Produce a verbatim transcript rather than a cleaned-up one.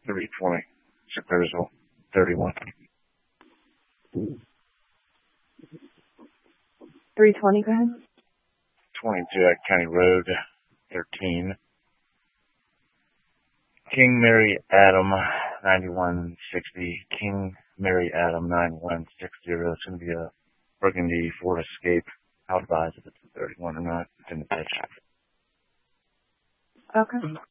three twenty, Shapiro thirty-one. three twenty, go ahead. twenty-two at County Road, thirteen. King Mary Adam, ninety-one sixty. King Mary Adam, ninety-one sixty. It's going to be a Burgundy Ford Escape. I'll advise if it's a thirty-one or not. It's in the picture. Okay.